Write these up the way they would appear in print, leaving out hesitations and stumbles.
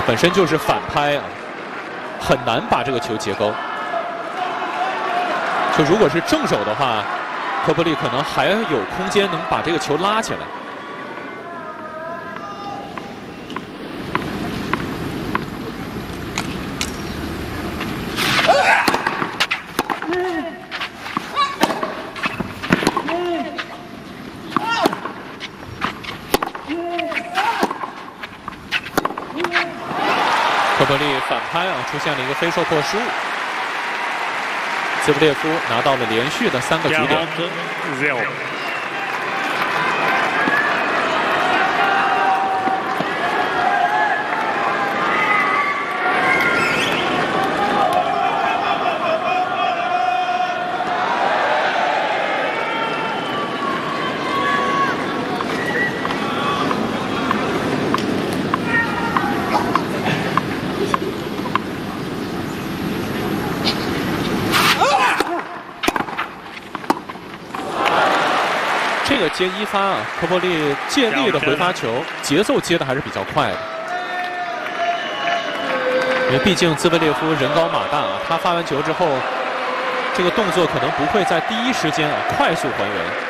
本身就是反拍啊，很难把这个球截高。就如果是正手的话，科波利可能还有空间能把这个球拉起来。科波利反拍啊，出现了一个非受迫失误。兹布列夫拿到了连续的3个局点。这个接一发啊，科波利借力的回发球，节奏接的还是比较快的。因为毕竟兹维列夫人高马大啊，他发完球之后，这个动作可能不会在第一时间啊快速还原。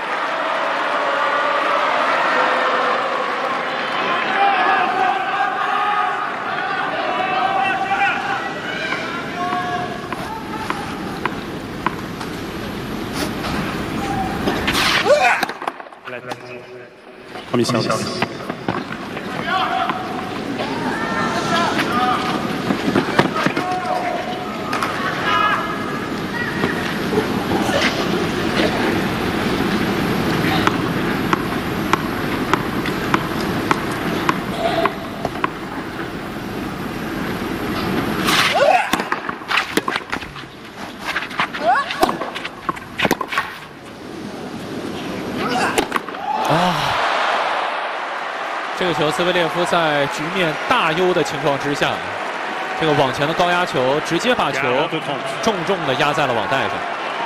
这个球，兹维列夫在局面大优的情况之下，这个往前的高压球直接把球重重的压在了网袋上。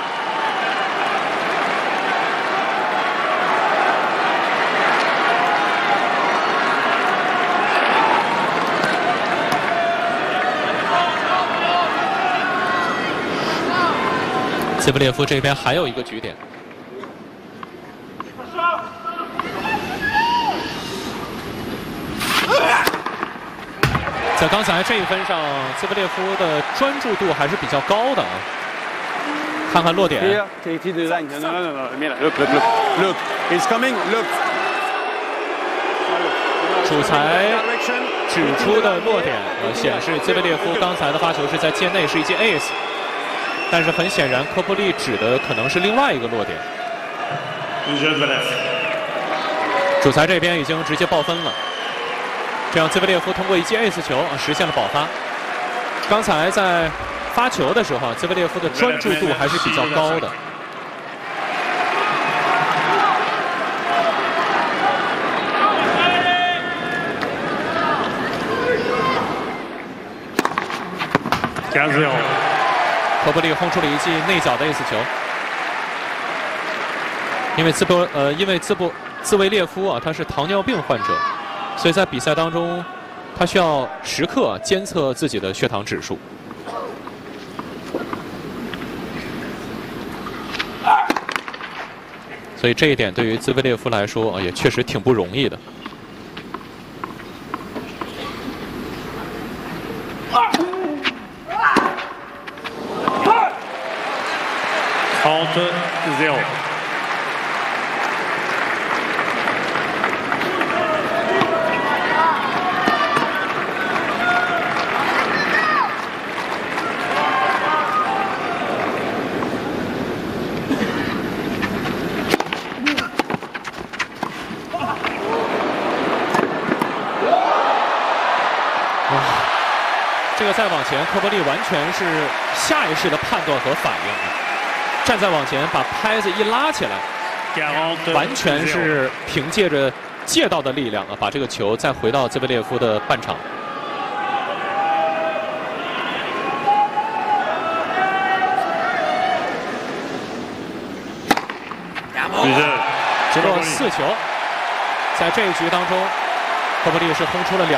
兹维列夫这边还有一个局点。在刚才这一分上，兹维列夫的专注度还是比较高的啊。看看落点。主裁指出的落点显示兹维列夫刚才的发球是在界内，是一记 ace， 但是很显然科波利指的可能是另外一个落点。主裁这边已经直接报分了。这样，兹维列夫通过一记 ace 球实现了保发。刚才在发球的时候，兹维列夫的专注度还是比较高的。科波利轰出了一记内角的 ace 球。因为兹维列夫啊，他是糖尿病患者。所以在比赛当中，他需要时刻监测自己的血糖指数。所以这一点对于兹维列夫来说也确实挺不容易的。 30-0。 这个再往前，科波利完全是下意识的判断和反应，站在往前把拍子一拉起来，完全是凭借着借到的力量把这个球再回到兹维列夫的半场。直落4球，在这一局当中，科波利是轰出了2。